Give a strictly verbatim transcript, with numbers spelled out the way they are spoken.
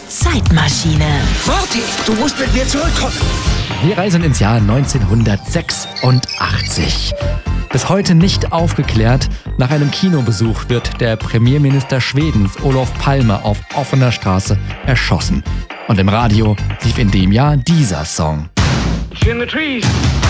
Zeitmaschine. Marty, du musst mit mir zurückkommen. Wir reisen ins Jahr neunzehnhundertsechsundachtzig. Bis heute nicht aufgeklärt, nach einem Kinobesuch wird der Premierminister Schwedens Olof Palme auf offener Straße erschossen. Und im Radio lief in dem Jahr dieser Song. In the trees.